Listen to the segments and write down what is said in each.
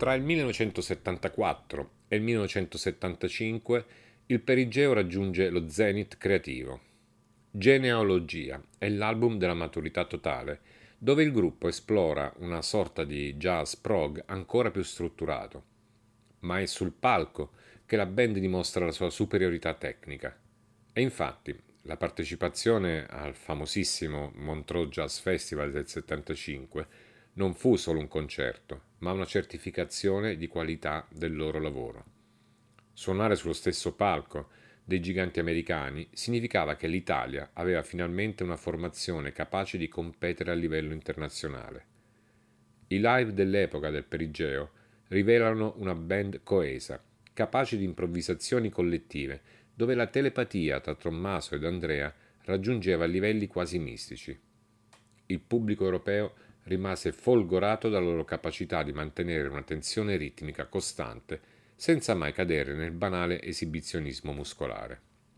Tra il 1974 e il 1975 il Perigeo raggiunge lo zenith creativo. Genealogia è l'album della maturità totale, dove il gruppo esplora una sorta di jazz prog ancora più strutturato. Ma è sul palco che la band dimostra la sua superiorità tecnica. E infatti la partecipazione al famosissimo Montreux Jazz Festival del 75 non fu solo un concerto, ma una certificazione di qualità del loro lavoro. Suonare sullo stesso palco dei giganti americani significava che l'Italia aveva finalmente una formazione capace di competere a livello internazionale. I live dell'epoca del Perigeo rivelano una band coesa, capace di improvvisazioni collettive, dove la telepatia tra Tommaso ed Andrea raggiungeva livelli quasi mistici. Il pubblico europeo rimase folgorato dalla loro capacità di mantenere una tensione ritmica costante senza mai cadere nel banale esibizionismo muscolare.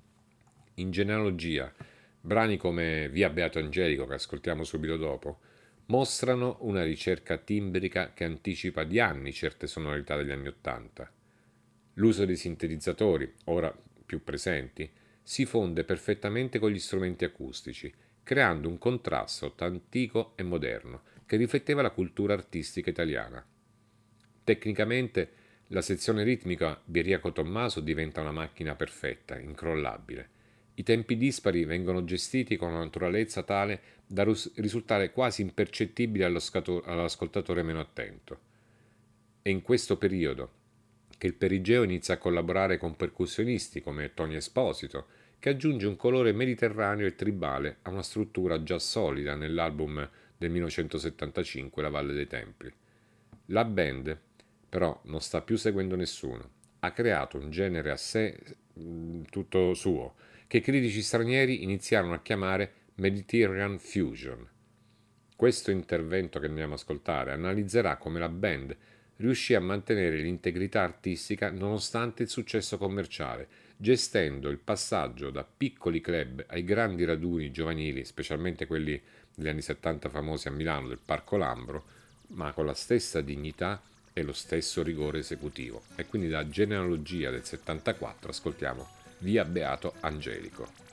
In genealogia, brani come Via Beato Angelico, che ascoltiamo subito dopo, mostrano una ricerca timbrica che anticipa di anni certe sonorità degli anni Ottanta. L'uso dei sintetizzatori, ora più presenti, si fonde perfettamente con gli strumenti acustici, creando un contrasto tra antico e moderno che rifletteva la cultura artistica italiana. Tecnicamente, la sezione ritmica Biriaco Tommaso diventa una macchina perfetta, incrollabile. I tempi dispari vengono gestiti con una naturalezza tale da risultare quasi impercettibili all'ascoltatore meno attento. È in questo periodo che il Perigeo inizia a collaborare con percussionisti come Tony Esposito, che aggiunge un colore mediterraneo e tribale a una struttura già solida nell'album del 1975 La Valle dei Templi. La band però non sta più seguendo nessuno, ha creato un genere a sé tutto suo, che i critici stranieri iniziarono a chiamare Mediterranean Fusion. Questo intervento che andiamo a ascoltare analizzerà come la band riuscì a mantenere l'integrità artistica nonostante il successo commerciale, gestendo il passaggio da piccoli club ai grandi raduni giovanili, specialmente quelli degli anni 70 famosi a Milano del Parco Lambro, ma con la stessa dignità e lo stesso rigore esecutivo. E quindi da Genealogia del 74 ascoltiamo Via Beato Angelico.